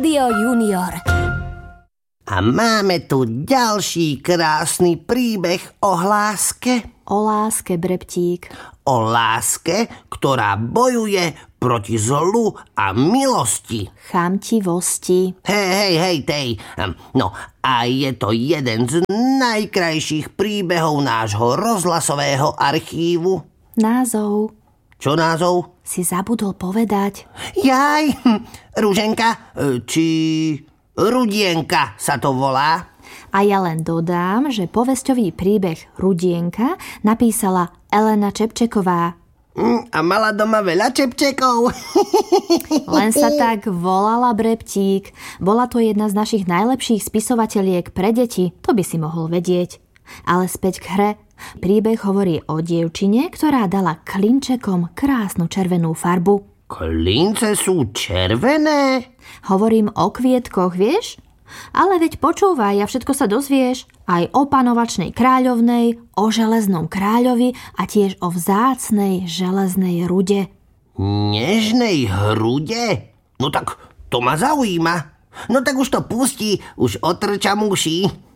Rádio Junior. A máme tu ďalší krásny príbeh o láske. O láske, Breptík. O láske, ktorá bojuje proti zlu a milosti. Chamtivosti. Hej, tej. No a je to jeden z najkrajších príbehov nášho rozhlasového archívu. Názov. Čo názov? Si zabudol povedať. Jaj, Ruženka, či Rudienka sa to volá? A ja len dodám, že povesťový príbeh Rudienka napísala Elena Čepčeková. A mala doma veľa čepčekov. Len sa tak volala, Breptík. Bola to jedna z našich najlepších spisovateľiek pre deti, to by si mohol vedieť. Ale späť k hre. Príbeh hovorí o dievčine, ktorá dala klinčekom krásnu červenú farbu. Klince sú červené? Hovorím o kvietkoch, vieš? Ale veď počúvaj a všetko sa dozvieš. Aj o panovačnej kráľovnej, o železnom kráľovi a tiež o vzácnej železnej rude. Nežnej hrude? No tak to ma zaujíma. No tak už to pustí, už otrčam uši.